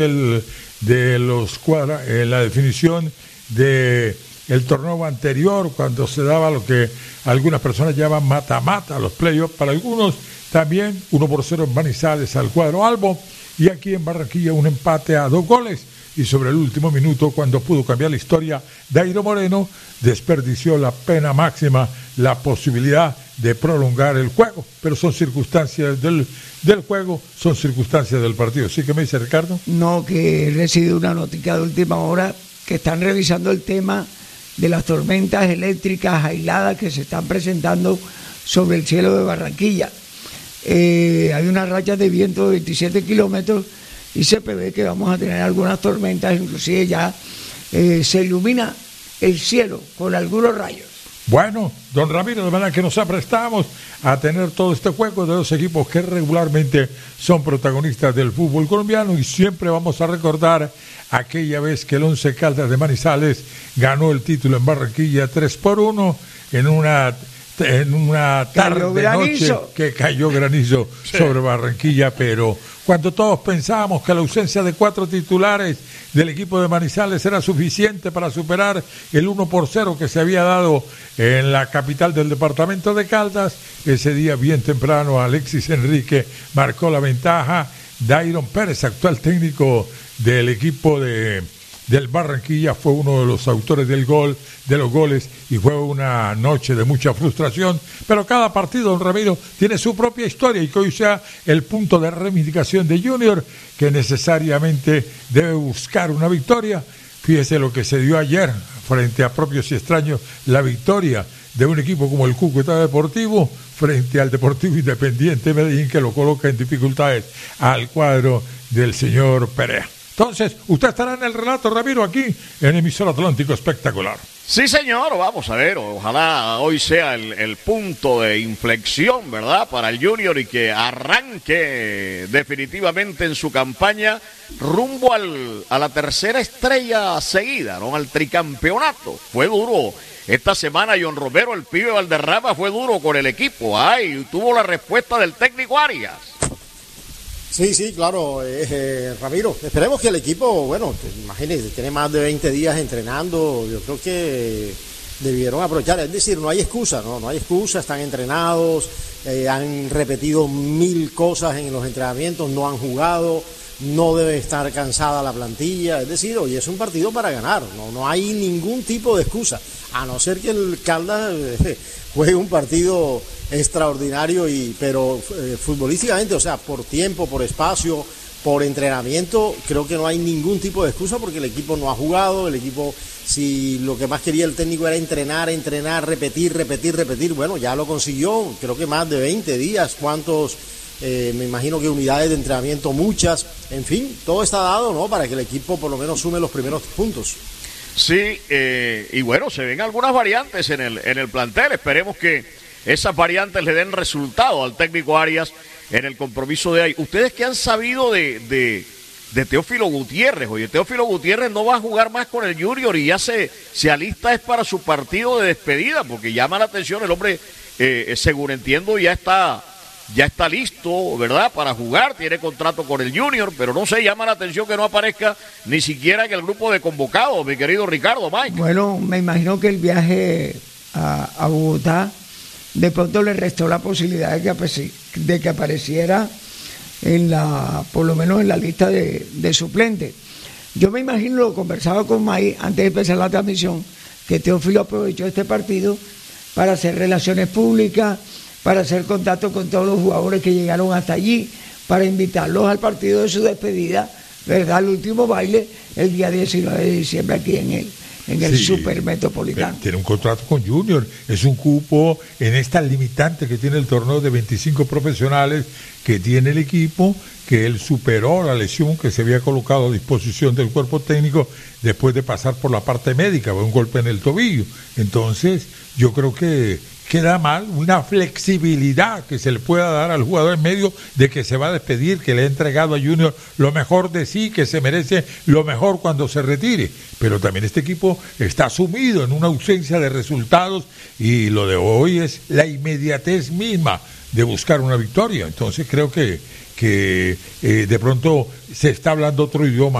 de los cuadra, la definición de el torneo anterior, cuando se daba lo que algunas personas llaman mata-mata, los playoffs, para algunos también 1-0 en Manizales al cuadro Albo, y aquí en Barranquilla un empate a 2 goles, y sobre el último minuto, cuando pudo cambiar la historia, Dairo Moreno desperdició la pena máxima, la posibilidad de prolongar el juego, pero son circunstancias del juego, son circunstancias del partido. ¿Sí que me dice Ricardo? No, que he recibido una noticia de última hora que están revisando el tema de las tormentas eléctricas aisladas que se están presentando sobre el cielo de Barranquilla. Hay unas rachas de viento de 27 kilómetros y se prevé que vamos a tener algunas tormentas, inclusive ya se ilumina el cielo con algunos rayos. Bueno, don Ramiro, de manera que nos aprestamos a tener todo este juego de dos equipos que regularmente son protagonistas del fútbol colombiano, y siempre vamos a recordar aquella vez que el Once Caldas de Manizales ganó el título en Barranquilla 3-1 en una tarde noche que cayó granizo sobre Barranquilla, pero cuando todos pensábamos que la ausencia de 4 titulares del equipo de Manizales era suficiente para superar el 1-0 que se había dado en la capital del departamento de Caldas, ese día bien temprano Alexis Enrique marcó la ventaja. Dairon Pérez, actual técnico del equipo del Barranquilla, fue uno de los autores de los goles, y fue una noche de mucha frustración, pero cada partido, don Ramiro, tiene su propia historia, y que hoy sea el punto de reivindicación de Junior, que necesariamente debe buscar una victoria. Fíjese lo que se dio ayer frente a propios y extraños, la victoria de un equipo como el Cúcuta Deportivo frente al Deportivo Independiente Medellín, que lo coloca en dificultades al cuadro del señor Perea. Entonces, usted estará en el relato, Ramiro, aquí en Emisor Atlántico Espectacular. Sí, señor, vamos a ver, ojalá hoy sea el punto de inflexión, ¿verdad?, para el Junior, y que arranque definitivamente en su campaña rumbo a la tercera estrella seguida, ¿no?, al tricampeonato. Fue duro esta semana John Romero, el pibe Valderrama, fue duro con el equipo, tuvo la respuesta del técnico Arias. Sí, claro, Ramiro, esperemos que el equipo, bueno, imagínense, tiene más de 20 días entrenando, yo creo que debieron aprovechar, es decir, no hay excusa, no hay excusa, están entrenados, han repetido 1000 cosas en los entrenamientos, no han jugado, no debe estar cansada la plantilla, es decir, hoy es un partido para ganar, no hay ningún tipo de excusa, a no ser que el Caldas juegue un partido extraordinario, pero futbolísticamente, o sea, por tiempo, por espacio, por entrenamiento, creo que no hay ningún tipo de excusa, porque el equipo no ha jugado, el equipo, si lo que más quería el técnico era entrenar, repetir, bueno, ya lo consiguió, creo que más de 20 días, ¿cuántos? Me imagino que unidades de entrenamiento muchas, en fin, todo está dado, ¿no?, para que el equipo por lo menos sume los primeros puntos. Sí, y bueno, se ven algunas variantes en el plantel, esperemos que esas variantes le den resultado al técnico Arias en el compromiso de hoy. Ustedes que han sabido de Teófilo Gutiérrez, oye, Teófilo Gutiérrez no va a jugar más con el Junior y ya se alista es para su partido de despedida, porque llama la atención, el hombre, según entiendo, ya está listo, ¿verdad?, para jugar, tiene contrato con el Junior, pero no sé, llama la atención que no aparezca ni siquiera en el grupo de convocados, mi querido Ricardo, Mike. Bueno, me imagino que el viaje a Bogotá de pronto le restó la posibilidad de que apareciera por lo menos en la lista de suplentes. Yo me imagino, lo conversaba con Mike antes de empezar la transmisión, que Teófilo aprovechó este partido para hacer relaciones públicas, para hacer contacto con todos los jugadores que llegaron hasta allí, para invitarlos al partido de su despedida, ¿verdad?, el último baile el día 19 de diciembre aquí en el Super Metropolitano. Tiene un contrato con Junior, es un cupo en esta limitante que tiene el torneo de 25 profesionales que tiene el equipo, que él superó la lesión que se había colocado a disposición del cuerpo técnico después de pasar por la parte médica, un golpe en el tobillo. Entonces, yo creo que queda mal una flexibilidad que se le pueda dar al jugador en medio de que se va a despedir, que le ha entregado a Junior lo mejor de sí, que se merece lo mejor cuando se retire. Pero también este equipo está sumido en una ausencia de resultados, y lo de hoy es la inmediatez misma de buscar una victoria. Entonces creo que de pronto se está hablando otro idioma